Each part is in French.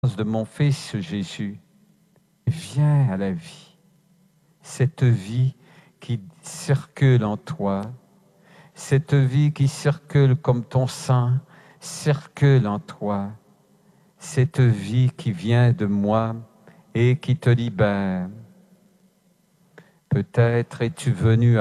de mon Fils Jésus, viens à la vie. Cette vie qui circule en toi, cette vie qui circule comme ton sang circule en toi, cette vie qui vient de moi et qui te libère. Peut-être es-tu venu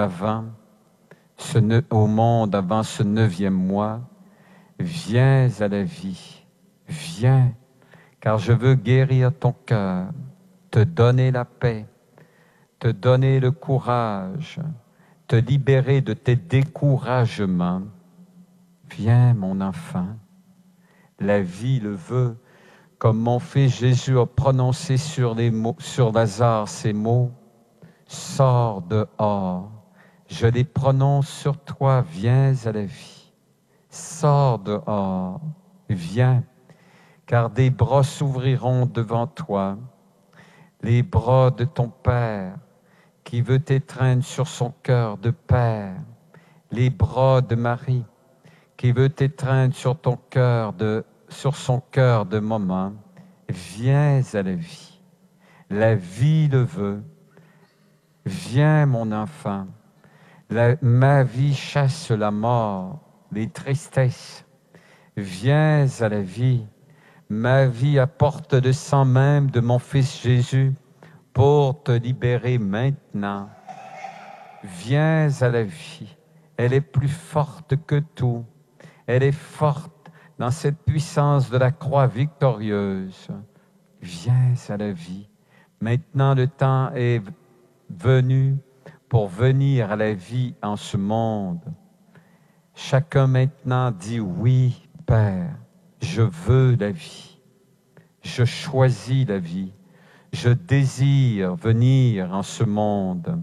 au monde avant ce 9e mois. Viens à la vie, viens, car je veux guérir ton cœur, te donner la paix, te donner le courage, te libérer de tes découragements. Viens, mon enfant, la vie le veut, comme mon Fils Jésus a prononcé sur Lazare ces mots, sors dehors, je les prononce sur toi, viens à la vie, sors dehors, viens, car des bras s'ouvriront devant toi, les bras de ton Père qui veut t'étreindre sur son cœur de Père, les bras de Marie qui veut t'étreindre sur son cœur de maman. Viens à la vie le veut. Viens mon enfant, ma vie chasse la mort, les tristesses. Viens à la vie, ma vie apporte le sang même de mon Fils Jésus pour te libérer maintenant. Viens à la vie, elle est plus forte que tout. Elle est forte dans cette puissance de la croix victorieuse. Viens à la vie. Maintenant, le temps est venu pour venir à la vie en ce monde. Chacun maintenant dit oui, Père, je veux la vie. Je choisis la vie. Je désire venir en ce monde.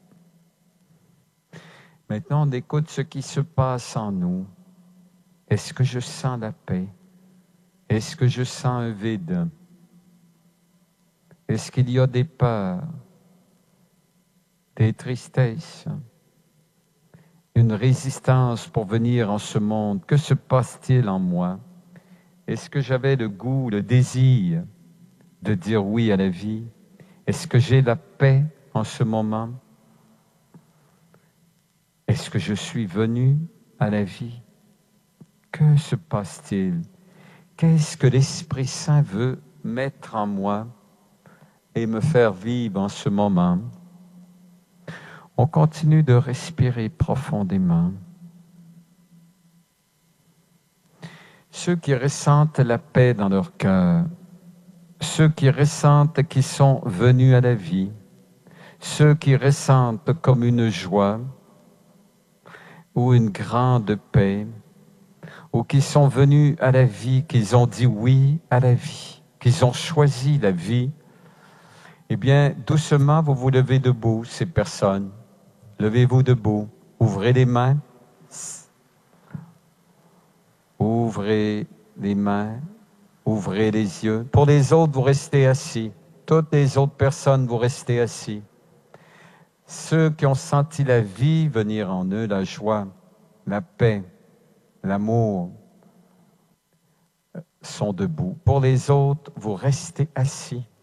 Maintenant, on écoute ce qui se passe en nous. Est-ce que je sens la paix? Est-ce que je sens un vide? Est-ce qu'il y a des peurs, des tristesses, une résistance pour venir en ce monde? Que se passe-t-il en moi? Est-ce que j'avais le goût, le désir de dire oui à la vie? Est-ce que j'ai la paix en ce moment? Est-ce que je suis venu à la vie? Que se passe-t-il? Qu'est-ce que l'Esprit Saint veut mettre en moi et me faire vivre en ce moment? On continue de respirer profondément. Ceux qui ressentent la paix dans leur cœur, ceux qui ressentent qu'ils sont venus à la vie, ceux qui ressentent comme une joie ou une grande paix, ou qui sont venus à la vie, qu'ils ont dit oui à la vie, qu'ils ont choisi la vie, eh bien, doucement, vous vous levez debout, ces personnes. Levez-vous debout, ouvrez les mains, ouvrez les mains, ouvrez les yeux. Pour les autres, vous restez assis. Toutes les autres personnes, vous restez assis. Ceux qui ont senti la vie venir en eux, la joie, la paix, l'amour, sont debout. Pour les autres, vous restez assis.